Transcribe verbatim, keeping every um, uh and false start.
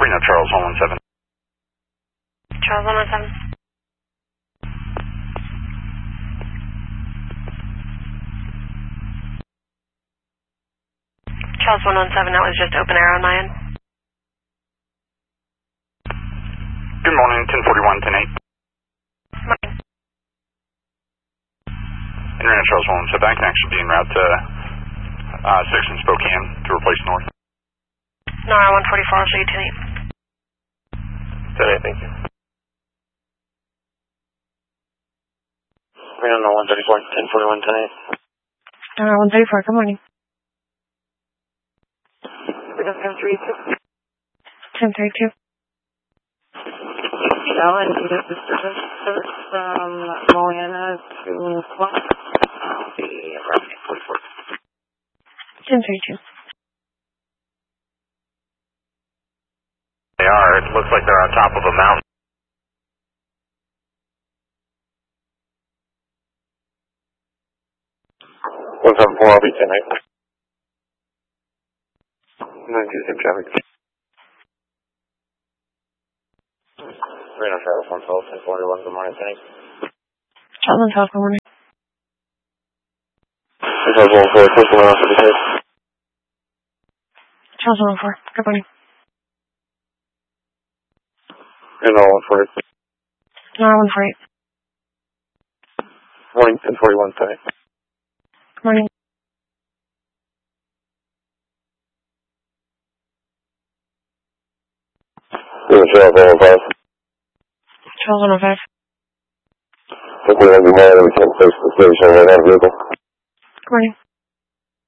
Reno Charles one one seven. Charles one one seven. Charles one one seven, that was just open air on my end. Good morning, ten forty-one, ten eight. Morning. In Reno Charles one one seven, I can actually be en route to uh, six in Spokane to replace North. Nora one forty-four, I'll show you ten eight. ten eight, thank you. Reno one thirty-four, ten forty-one, ten eight. Nora one thirty-four, good morning. Reno ten thirty-two. ten thirty-two. Alan, this is service from Moana to Swan. The around eight forty-four. ten thirty-two. They are. It looks like they're on top of a mountain. one seven four, I'll be ten eight. nine two six traffic. Reno Charles one twelve, ten forty-one, good morning, ten eight. Charles one twelve, good morning. Charles one four, push one off to the head. Charles one four, good morning. Reno one forty. Nora one forty-eight. Morning, ten forty-one, ten eight. Good morning. Reno Charles one five. Charles one oh five. Hopefully, I'll be mad and we can't place the station right out of vehicle. Good morning.